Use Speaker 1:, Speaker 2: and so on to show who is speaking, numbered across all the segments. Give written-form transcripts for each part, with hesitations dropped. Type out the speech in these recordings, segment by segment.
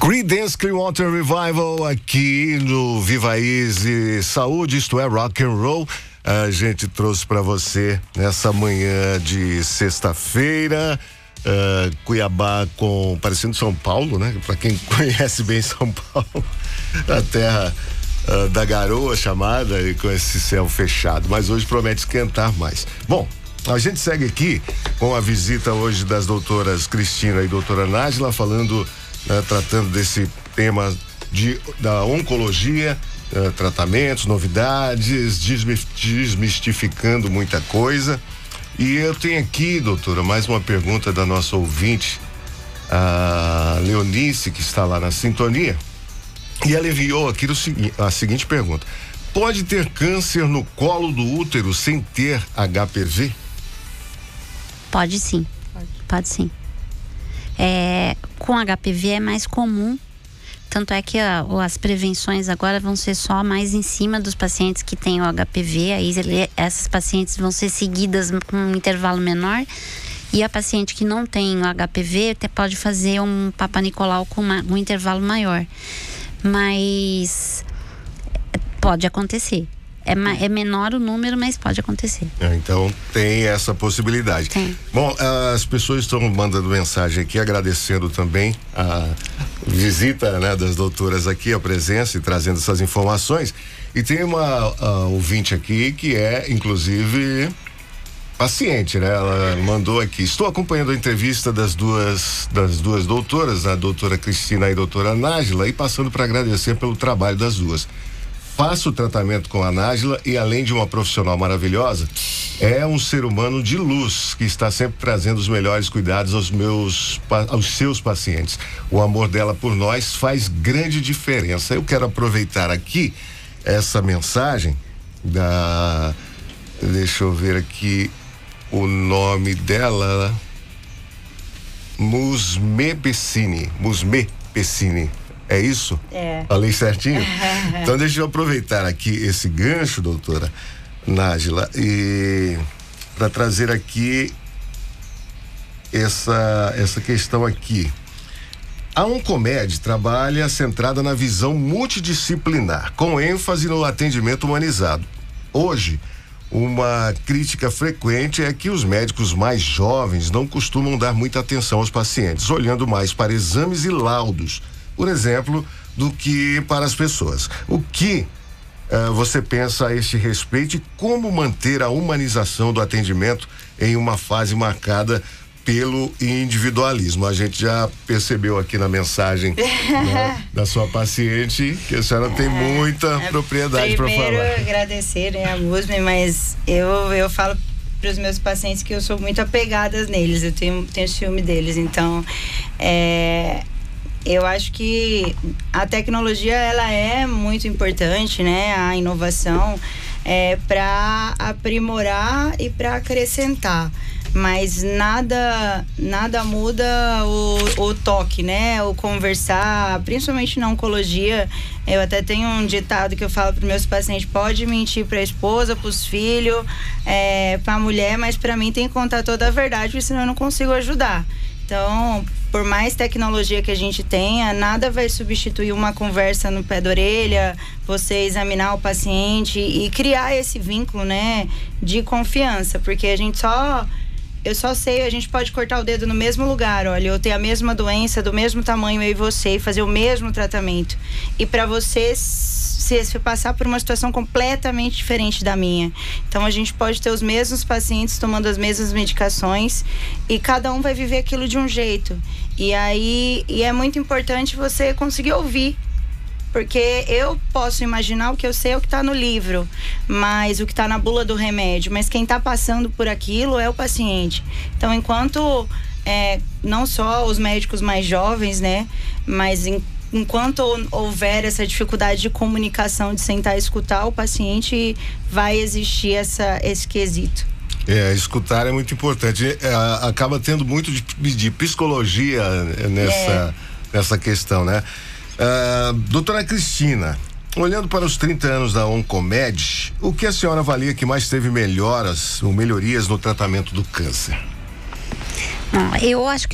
Speaker 1: Creedence Clearwater Revival aqui no Viva Easy Saúde, isto é rock and roll. A gente trouxe para você nessa manhã de sexta-feira, Cuiabá parecendo São Paulo, né? Para quem conhece bem São Paulo, a terra da garoa chamada, e com esse céu fechado, mas hoje promete esquentar mais. Bom, a gente segue aqui com a visita hoje das doutoras Cristina e doutora Nájila, tratando desse tema da oncologia, tratamentos, novidades, desmistificando muita coisa. E eu tenho aqui, doutora, mais uma pergunta da nossa ouvinte, a Leonice, que está lá na sintonia, e ela enviou aqui a seguinte pergunta: pode ter câncer no colo do útero sem ter HPV?
Speaker 2: Pode sim, pode sim. Com HPV é mais comum, tanto é que as prevenções agora vão ser só mais em cima dos pacientes que têm o HPV, aí essas pacientes vão ser seguidas com um intervalo menor, e a paciente que não tem o HPV pode fazer um Papa Nicolau com um intervalo maior, mas pode acontecer. É menor o número, mas pode acontecer.
Speaker 1: Então tem essa possibilidade.
Speaker 2: Tem.
Speaker 1: Bom, as pessoas estão mandando mensagem aqui, agradecendo também a visita, né, das doutoras aqui, a presença e trazendo essas informações. E tem uma ouvinte aqui que é, inclusive, paciente, né? Ela mandou aqui: estou acompanhando a entrevista das duas doutoras, a doutora Cristina e a doutora Nájila, e passando para agradecer pelo trabalho das duas. Faço o tratamento com a Nájila e, além de uma profissional maravilhosa, é um ser humano de luz que está sempre trazendo os melhores cuidados aos seus pacientes. O amor dela por nós faz grande diferença. Eu quero aproveitar aqui essa mensagem deixa eu ver aqui o nome dela, Musme Pessini. É isso?
Speaker 2: É.
Speaker 1: Falei certinho? Então deixa eu aproveitar aqui esse gancho, doutora Nájila, e para trazer aqui essa questão aqui. A Oncomed trabalha centrada na visão multidisciplinar, com ênfase no atendimento humanizado. Hoje, uma crítica frequente é que os médicos mais jovens não costumam dar muita atenção aos pacientes, olhando mais para exames e laudos, por exemplo, do que para as pessoas. O que você pensa a este respeito e como manter a humanização do atendimento em uma fase marcada pelo individualismo? A gente já percebeu aqui na mensagem da sua paciente que a senhora tem muita propriedade para falar.
Speaker 3: Primeiro, agradecer, né, a Musme, mas eu falo para os meus pacientes que eu sou muito apegada neles, eu tenho ciúme deles, então eu acho que a tecnologia, ela é muito importante, né? A inovação para aprimorar e para acrescentar, mas nada muda o toque, né? O conversar, principalmente na oncologia. Eu até tenho um ditado que eu falo para meus pacientes: pode mentir para a esposa, para os filhos, para a mulher, mas para mim tem que contar toda a verdade, porque senão eu não consigo ajudar. Então, por mais tecnologia que a gente tenha, nada vai substituir uma conversa no pé da orelha, você examinar o paciente e criar esse vínculo, né, de confiança, porque eu só sei, a gente pode cortar o dedo no mesmo lugar, olha, eu tenho a mesma doença, do mesmo tamanho, eu e você, e fazer o mesmo tratamento. E para você se passar por uma situação completamente diferente da minha. Então a gente pode ter os mesmos pacientes tomando as mesmas medicações e cada um vai viver aquilo de um jeito. E é muito importante você conseguir ouvir. Porque eu posso imaginar o que eu sei é o que está no livro, mas o que está na bula do remédio, mas quem está passando por aquilo é o paciente. Então, enquanto não só os médicos mais jovens, né, mas enquanto houver essa dificuldade de comunicação, de sentar e escutar o paciente, vai existir esse quesito.
Speaker 1: Escutar é muito importante. Acaba tendo muito de psicologia nessa questão, né? Doutora Cristina, olhando para os 30 anos da Oncomed, o que a senhora avalia que mais teve melhorias no tratamento do câncer?
Speaker 2: Eu acho que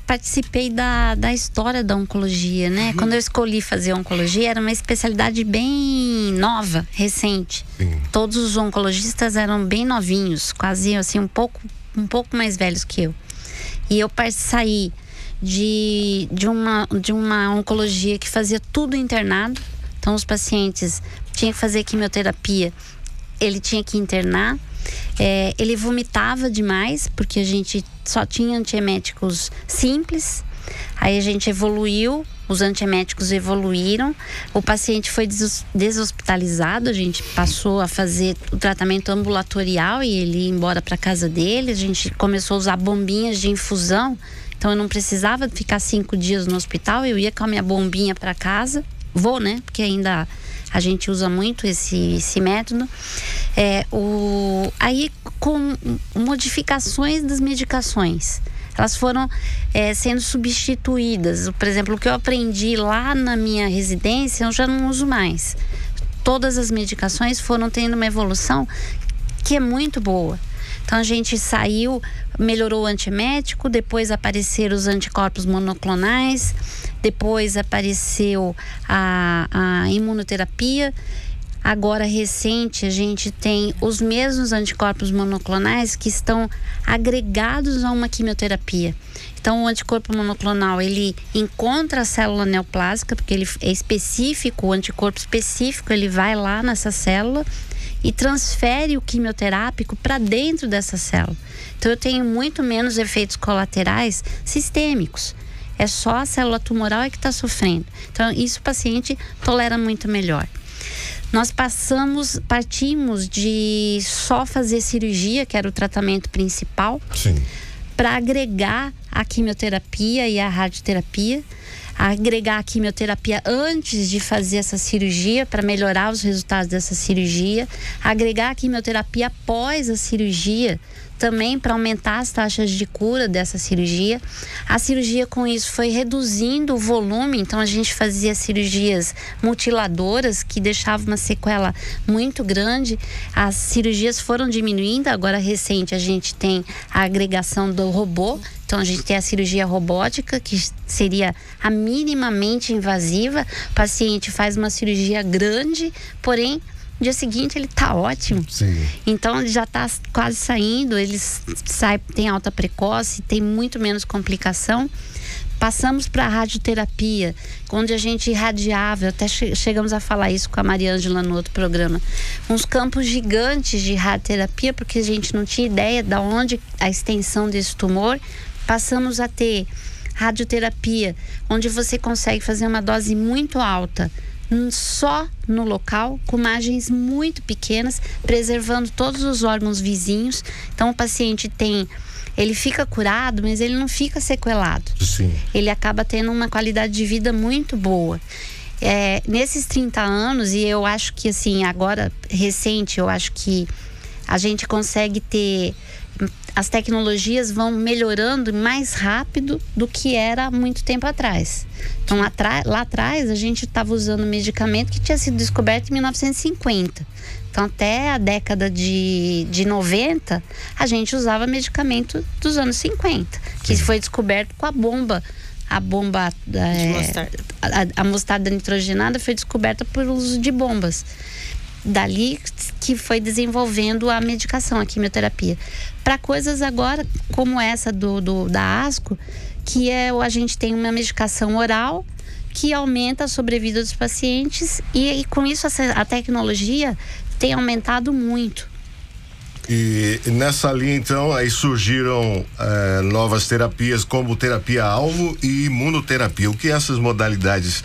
Speaker 2: participei da história da oncologia, né? Quando eu escolhi fazer oncologia, era uma especialidade bem nova, recente.
Speaker 1: Sim.
Speaker 2: Todos os oncologistas eram bem novinhos, quase assim, um pouco mais velhos que eu. E eu saí de uma oncologia que fazia tudo internado. Então, os pacientes tinham que fazer quimioterapia, ele tinha que internar. Ele vomitava demais, porque a gente só tinha antieméticos simples. Aí a gente evoluiu, os antieméticos evoluíram, o paciente foi deshospitalizado, a gente passou a fazer o tratamento ambulatorial e ele ia embora para casa dele. A gente começou a usar bombinhas de infusão, então eu não precisava ficar 5 dias no hospital, eu ia com a minha bombinha para casa. Vou, né? Porque ainda a gente usa muito esse método. Aí, com modificações das medicações, elas foram sendo substituídas. Por exemplo, o que eu aprendi lá na minha residência, eu já não uso mais. Todas as medicações foram tendo uma evolução que é muito boa. Então a gente saiu, melhorou o antiemético, depois apareceram os anticorpos monoclonais, depois apareceu a imunoterapia. Agora, recente, a gente tem os mesmos anticorpos monoclonais que estão agregados a uma quimioterapia. Então, o anticorpo monoclonal, ele encontra a célula neoplásica, porque ele é específico, o anticorpo específico, ele vai lá nessa célula e transfere o quimioterápico para dentro dessa célula. Então, eu tenho muito menos efeitos colaterais sistêmicos. É só a célula tumoral que está sofrendo. Então, isso o paciente tolera muito melhor. Nós partimos de só fazer cirurgia, que era o tratamento principal, para agregar a quimioterapia e a radioterapia, agregar a quimioterapia antes de fazer essa cirurgia para melhorar os resultados dessa cirurgia, agregar a quimioterapia após a cirurgia também para aumentar as taxas de cura dessa cirurgia. A cirurgia, com isso, foi reduzindo o volume, então a gente fazia cirurgias mutiladoras que deixavam uma sequela muito grande. As cirurgias foram diminuindo. Agora, recente, a gente tem a agregação do robô. Então, a gente tem a cirurgia robótica, que seria a minimamente invasiva. O paciente faz uma cirurgia grande, porém, no dia seguinte ele tá ótimo.
Speaker 1: Sim.
Speaker 2: Então, ele já tá quase saindo, tem alta precoce, tem muito menos complicação. Passamos para a radioterapia, onde a gente irradiava, até chegamos a falar isso com a Maria Ângela no outro programa, uns campos gigantes de radioterapia, porque a gente não tinha ideia de onde a extensão desse tumor. Passamos a ter radioterapia, onde você consegue fazer uma dose muito alta, só no local, com margens muito pequenas, preservando todos os órgãos vizinhos. Então o paciente ele fica curado, mas ele não fica sequelado.
Speaker 1: Sim.
Speaker 2: Ele acaba tendo uma qualidade de vida muito boa. Nesses 30 anos, e eu acho que assim, agora recente, eu acho que a gente consegue ter, as tecnologias vão melhorando mais rápido do que era há muito tempo atrás. Então, lá atrás, a gente estava usando medicamento que tinha sido descoberto em 1950. Então, até a década de 90, a gente usava medicamento dos anos 50, que foi descoberto com a bomba. A bomba, a mostarda nitrogenada foi descoberta por uso de bombas. Dali que foi desenvolvendo a medicação, a quimioterapia. Para coisas agora como essa da ASCO, que a gente tem uma medicação oral que aumenta a sobrevida dos pacientes e com isso a tecnologia tem aumentado muito.
Speaker 1: E nessa linha, então, aí surgiram novas terapias como terapia-alvo e imunoterapia. O que essas modalidades...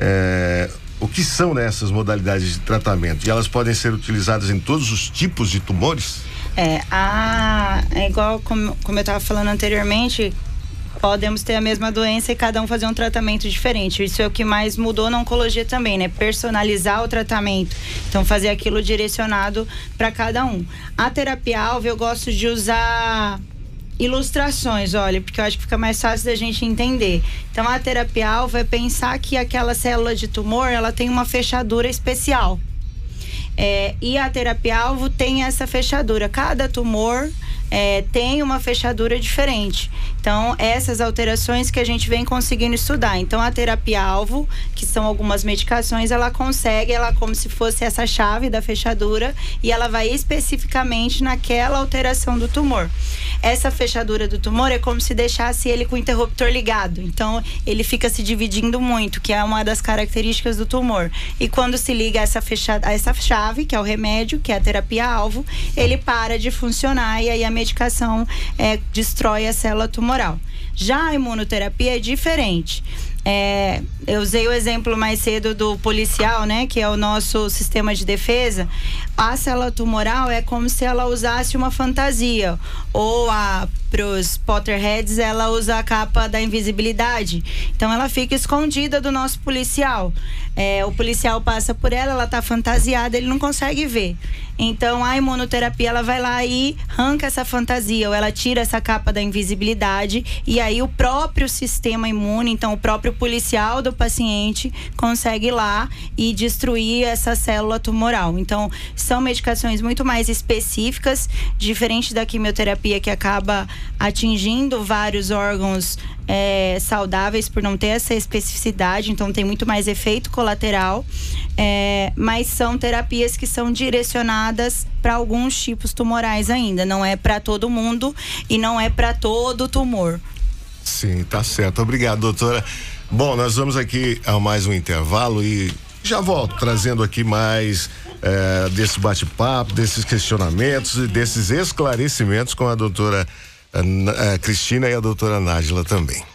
Speaker 1: O que são essas modalidades de tratamento? E elas podem ser utilizadas em todos os tipos de tumores?
Speaker 3: É igual como eu estava falando anteriormente, podemos ter a mesma doença e cada um fazer um tratamento diferente. Isso é o que mais mudou na oncologia também, né? Personalizar o tratamento. Então, fazer aquilo direcionado para cada um. A terapia-alvo, eu gosto de usar ilustrações, olha, porque eu acho que fica mais fácil da gente entender. Então, a terapia-alvo é pensar que aquela célula de tumor, ela tem uma fechadura especial. E a terapia-alvo tem essa fechadura. Cada tumor tem uma fechadura diferente. Então, essas alterações que a gente vem conseguindo estudar. Então, a terapia-alvo, que são algumas medicações, ela como se fosse essa chave da fechadura, e ela vai especificamente naquela alteração do tumor. Essa fechadura do tumor é como se deixasse ele com o interruptor ligado. Então, ele fica se dividindo muito, que é uma das características do tumor. E quando se liga essa chave, que é o remédio, que é a terapia-alvo, ele para de funcionar e aí a medicação destrói a célula tumoral. Já a imunoterapia é diferente. Eu usei o exemplo mais cedo do policial, né, que é o nosso sistema de defesa. A célula tumoral é como se ela usasse uma fantasia, ou pros Potterheads, ela usa a capa da invisibilidade. Então ela fica escondida do nosso policial. O policial passa por ela tá fantasiada, ele não consegue ver. Então a imunoterapia, ela vai lá e arranca essa fantasia, ou ela tira essa capa da invisibilidade, e aí o próprio sistema imune, então o próprio policial do paciente consegue ir lá e destruir essa célula tumoral. Então são medicações muito mais específicas, diferente da quimioterapia, que acaba atingindo vários órgãos saudáveis por não ter essa especificidade, então tem muito mais efeito colateral, mas são terapias que são direcionadas para alguns tipos tumorais ainda, não é para todo mundo e não é para todo tumor.
Speaker 1: Sim, tá certo. Obrigado, doutora. Bom, nós vamos aqui a mais um intervalo e já volto trazendo aqui mais desse bate-papo, desses questionamentos e desses esclarecimentos com a doutora Cristina e a doutora Nájila também.